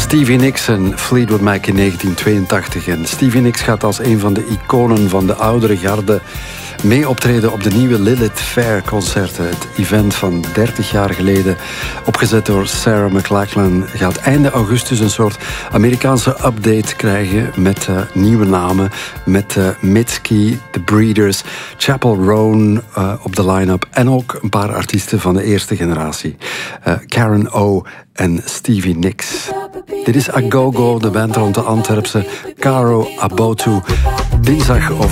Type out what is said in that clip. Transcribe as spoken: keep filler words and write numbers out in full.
Stevie Nicks en Fleetwood Mac in negentien tweeëntachtig. En Stevie Nicks gaat als een van de iconen van de oudere garde mee optreden op de nieuwe Lilith Fair concerten. Het event van dertig jaar geleden, opgezet door Sarah McLachlan, gaat einde augustus een soort Amerikaanse update krijgen met uh, nieuwe namen, met uh, Mitski, The Breeders, Chapel Roan uh, op de line-up en ook een paar artiesten van de eerste generatie. Uh, Karen O en Stevie Nicks. Dit is Agogo, de band rond de Antwerpse Caro Abotu. Dinsdag over